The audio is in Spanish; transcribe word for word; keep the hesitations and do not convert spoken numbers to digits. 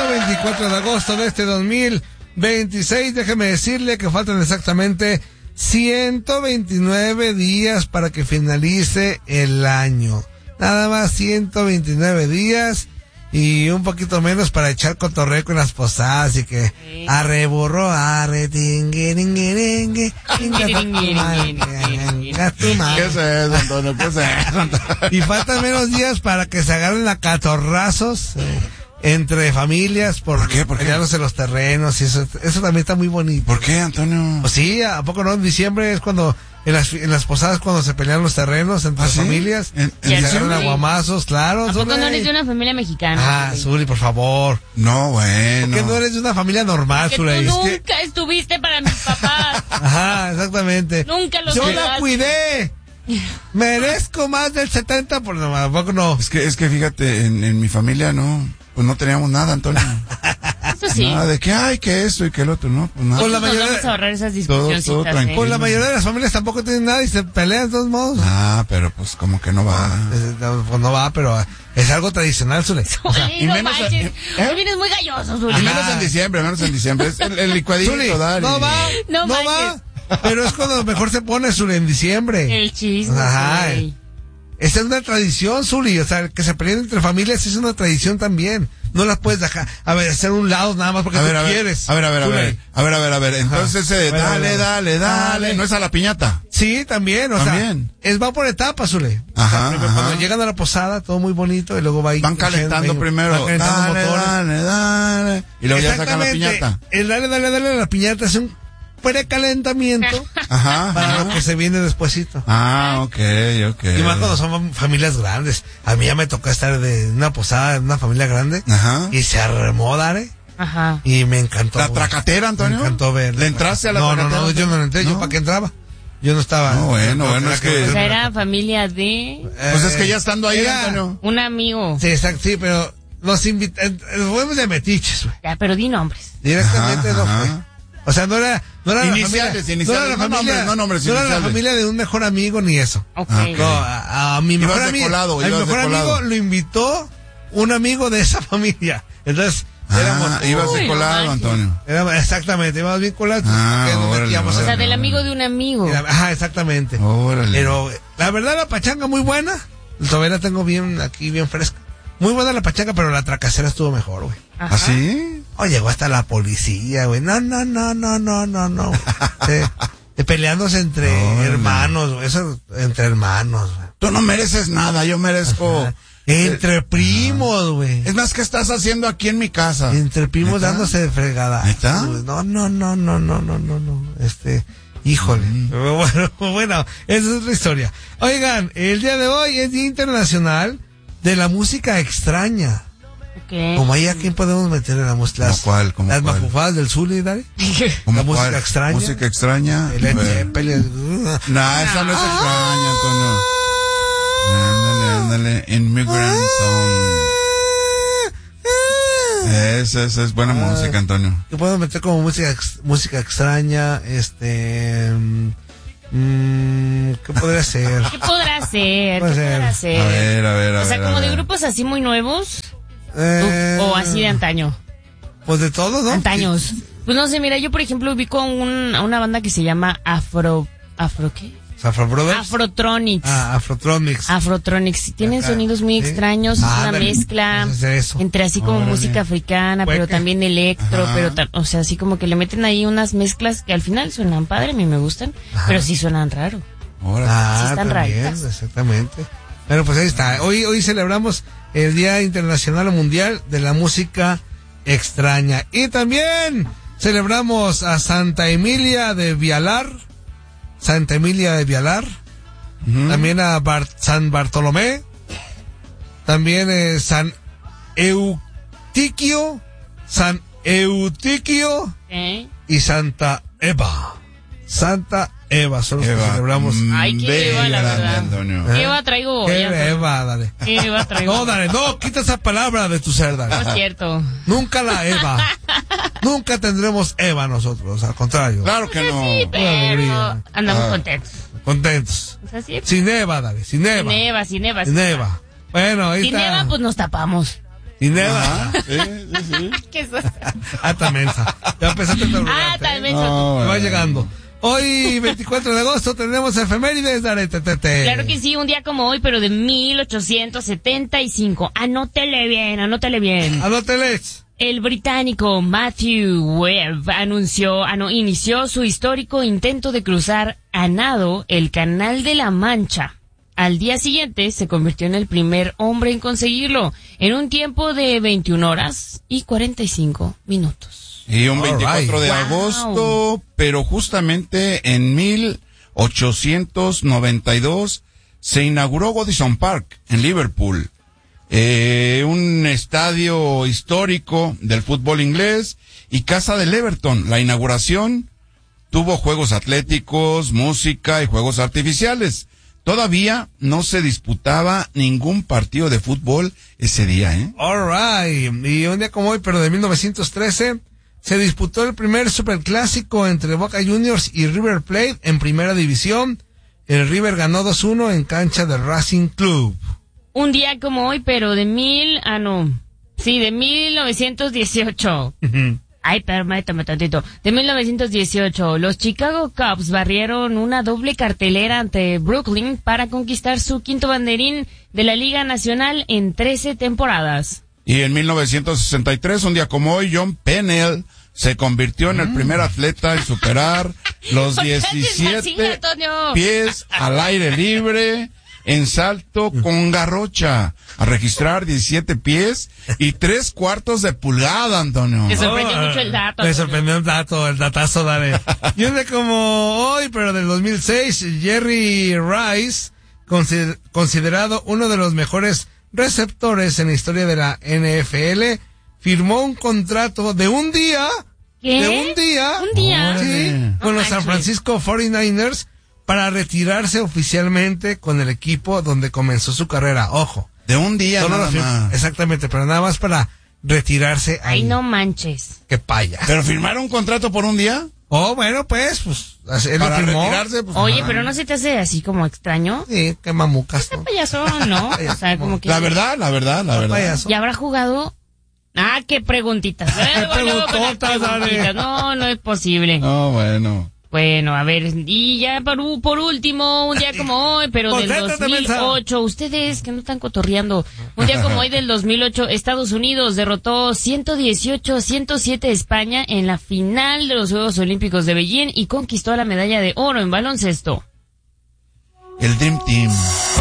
domingo veinticuatro de agosto de este dos mil veintiséis. Déjeme decirle que faltan exactamente ciento veintinueve días para que finalice el año. Nada más ciento veintinueve días y un poquito menos para echar cotorreo con las posadas y que sí. Arre burro, arre tingue, tingue, tingue, ¿qué es eso, Antonio? ¿Qué es eso? Y faltan menos días para que se agarren a catorrazos eh, entre familias por, ¿Por qué? ¿Por qué? peleándose los terrenos y eso, eso también está muy bonito. ¿Por qué, Antonio? Pues sí, ¿a poco no? En diciembre es cuando en las, en las posadas cuando se pelean los terrenos entre ¿Ah, sí? familias, ¿En, y en se agarran a guamazos, claro. ¿A poco Zuli? no eres de una familia mexicana? Ah, Zuli, por favor. No, bueno. ¿Por qué no eres de una familia normal, Que Zuli? tú nunca estuviste para mis papás. Ajá, exactamente. Nunca los Yo la ayudaste. cuidé. Merezco más del setenta por no, ¿a poco no? Es que, es que fíjate, en, en mi familia no, pues no teníamos nada, Antonio. Eso sí. Nada de que, ay, que esto y que el otro, no, pues nada. Pues la Nos mayoría- vamos a ahorrar esas Todo- todo discusioncitas, tranquilo. ¿eh? Pues la mayoría de las familias tampoco tienen nada y se pelean de todos modos. Ah, pero pues como que no va. Eh, no, Pues no va, pero es algo tradicional, Zuli. Zuli, y no menos- manches. ¿eh? Tú vienes muy galloso, Y Zuli. menos en diciembre, menos en diciembre. Es el, el licuadito, Zuli, Dari. no va, No no, va. manches. Pero es cuando mejor se pone, Zuli, en diciembre. El chisme. Ajá. Zuli. Esa es una tradición, Zuli. O sea, que se peleen entre familias es una tradición también. No las puedes dejar, a ver, hacer un lado nada más porque A tú ver, a ver, quieres. a ver, a ver, a Zuli. ver, a ver, a ver, a ver. Entonces, ese de Ajá. dale, Bueno, dale, dale, no es a la piñata. Sí, también, o También. sea, es va por etapas, Zuli. O sea, Ajá, primero, ajá. cuando llegan a la posada, todo muy bonito, y luego va ahí Van calentando van- primero. van calentando Dale, motores. dale, dale. Y luego ya sacan la Exactamente. piñata. El dale, dale, dale a la piñata es un precalentamiento Ajá. para ajá. lo que se viene despuesito. Ah, ok, ok. Y más cuando son familias grandes. A mí ya me tocó estar de una posada en una familia grande. Ajá. Y se arremó, Dare. Ajá. Y me encantó. ¿La güey. tracatera, Antonio? Me encantó ver. ¿Le entraste a la no, tracatera? No, no, yo no le entré. ¿Yo ¿No? para qué entraba? Yo no estaba. No, bueno, bueno, es que- O sea, era familia de Pues es que ya estando ahí, Era- Antonio. un amigo. Sí, exacto, sí, pero nos invitan. Fuimos de metiches, güey. Ya, pero di nombres. Directamente Ajá, no ajá. fue. O sea, no era, no era Iniciales, la familia, iniciales, no era la no familia, nombres, no nombres, no era la iniciales. familia de un mejor amigo ni eso. Ok. Ah, No, a, a mi Ibas mejor de amigo, colado, a mi ibas de mejor colado. amigo lo invitó un amigo de esa familia. Entonces, éramos, Ah, ibas Uy, de no colado, manches. Antonio. éramos- exactamente, íbamos bien colados. Ah, que nos órale, metíamos O en- sea, órale. del amigo de un amigo. Era- Ajá, exactamente. Órale. Pero la verdad la pachanga muy buena. Todavía la tengo bien aquí, bien fresca. Muy buena la pachanga, pero la tracacera estuvo mejor, güey. Ajá. ¿Ah, sí? Oh, llegó hasta la policía, güey. No, no, no, no, no, no, no. Eh, eh, peleándose entre Órale. hermanos, güey. Eso, entre hermanos, güey. Tú no mereces nada, yo merezco. Entre primos, güey. Es más, ¿qué estás haciendo aquí en mi casa? Entre primos ¿Neta? dándose de fregada. ¿Neta? No, no, no, no, no, no, no, no. Este, híjole. Mm. Bueno, bueno, esa es la historia. Oigan, el día de hoy es Día Internacional de la Música Extraña. Ok. Como ahí, ¿a quién podemos meter en la música? ¿Cómo Las, cuál? ¿Cómo las cuál? mafufadas del Zuli, Dari. ¿Cómo la música cuál? extraña. Música extraña. El A ver. Zeppelin. Nah, esa no es extraña, Antonio. Ándale, ándale. Immigrant Song. Esa, esa es buena Ah. música, Antonio. ¿Qué puedo meter como música ex- música extraña? Este. mm, ¿Qué podría ser? ¿Qué podrá ser? ¿Qué Puede ser. podrá A ser? ver, a ver, a ver. O sea, a como de ver. grupos así muy nuevos. Eh, O así de antaño. Pues de todo, ¿no? Antaños. Pues no sé, mira, yo por ejemplo ubico un, a una banda que se llama Afro... ¿Afro qué? Afro Brothers. Afrotronics. Ah, Afrotronics. Afrotronics. Tienen Ajá, sonidos muy sí. extraños, es Ah, una ándale, mezcla pues es eso. entre así como Órale. música africana, pero Cueca. también electro, Ajá. pero ta- o sea, así como que le meten ahí unas mezclas que al final suenan padre, a mí me gustan, pero sí suenan raro. Órale. Ah, Sí están también, raritas. exactamente. Bueno, pues ahí está. Hoy, hoy celebramos el Día Internacional o Mundial de la Música Extraña. Y también celebramos a Santa Emilia de Vialar. Santa Emilia de Vialar. Ujú. También a Bar- San Bartolomé. También eh, San Eutiquio. San Eutiquio. ¿Eh? Y Santa Eva. Santa Eva, son los que Eva. celebramos. Mm, Ay, qué Eva, la grande, verdad. Antonio. ¿Qué Eva traigo? ¿Qué Ya, Eva, dale? ¿Qué Eva traigo? No, dale, no, quita esa palabra de tu ser, dale. No es cierto. Nunca la Eva. Nunca tendremos Eva nosotros, al contrario. Claro que no. Sí, pero alegría. andamos Ah. contentos. Contentos. O sea, sí. Sin Eva, dale, sin Eva. Sin Eva, sin Eva. Sin Eva. Bueno, ahí Sin está. Eva, pues nos tapamos. Y neva. Ajá, sí, sí, sí. ¿Qué es eso? Ah, tan mensa. Ya empezaste a Ah, tal vez. No, Me va bueno. llegando. Hoy, veinticuatro de agosto, tenemos efemérides de Aretetete. Claro que sí, un día como hoy, pero de mil ochocientos setenta y cinco. Anótele bien, anótele bien. Anóteles. El británico Matthew Webb anunció, ah, no, inició su histórico intento de cruzar a nado el Canal de la Mancha. Al día siguiente se convirtió en el primer hombre en conseguirlo, en un tiempo de veintiuna horas y cuarenta y cinco minutos. Y un veinticuatro de Wow. agosto, pero justamente en mil ochocientos noventa y dos se inauguró Goodison Park en Liverpool, eh, un estadio histórico del fútbol inglés y casa del Everton. La inauguración tuvo juegos atléticos, música y juegos artificiales. Todavía no se disputaba ningún partido de fútbol ese día, ¿eh? Alright. Y un día como hoy, pero de mil novecientos trece, se disputó el primer superclásico entre Boca Juniors y River Plate en primera división. El River ganó dos uno en cancha del Racing Club. Un día como hoy, pero de mil, ah no, sí, de mil novecientos dieciocho. Ay, permítame tantito. De mil novecientos dieciocho, los Chicago Cubs barrieron una doble cartelera ante Brooklyn para conquistar su quinto banderín de la Liga Nacional en trece temporadas. Y en mil novecientos sesenta y tres, un día como hoy, John Pennell se convirtió en el primer atleta en superar los ¿Por qué haces así, diecisiete Antonio? pies al aire libre en salto con garrocha, a registrar diecisiete pies y tres cuartos de pulgada, Antonio. Me sorprendió mucho el dato. Me Antonio. sorprendió el dato, el datazo, dale. Y un día como hoy, pero del dos mil seis, Jerry Rice, consider- considerado uno de los mejores receptores en la historia de la N F L, firmó un contrato de un día, ¿Qué? de un día, ¿Un día? sí, No con los San manches. Francisco cuarenta y nueve ers para retirarse oficialmente con el equipo donde comenzó su carrera. Ojo, De un día solo nada lo fir- más. exactamente, pero nada más para retirarse ahí. Ay, no manches. Qué paya. ¿Pero firmaron un contrato por un día? Oh, bueno, pues, pues, él lo Para firmó. retirarse, pues, Oye, ajá. pero ¿no se te hace así como extraño? Sí, qué mamucas, ¿no? Payasón, ¿no? O sea, como que... La verdad, la verdad, la verdad. Payaso. ¿Y habrá jugado? Ah, qué preguntitas. Luego, luego con las preguntotas, dale. preguntitas. No, no es posible. No, bueno. Bueno, a ver, y ya por, u- por último, un día como hoy, pero del Concéntrate, dos mil ocho, ustedes que no están cotorreando, un día como hoy del dos mil ocho, Estados Unidos derrotó ciento dieciocho a ciento siete a España en la final de los Juegos Olímpicos de Beijing y conquistó la medalla de oro en baloncesto. El Dream Team.